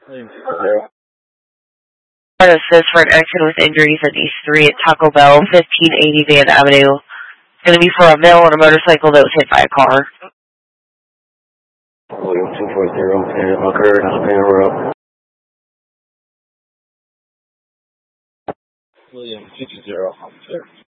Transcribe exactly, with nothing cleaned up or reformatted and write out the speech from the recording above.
William six zero. An assist for an accident with injuries at East three at Taco Bell, fifteen eighty Van Avenue. It's going to be for a male on a motorcycle that was hit by a car. William two four zero, and occurred on Payne Road. William six zero, officer.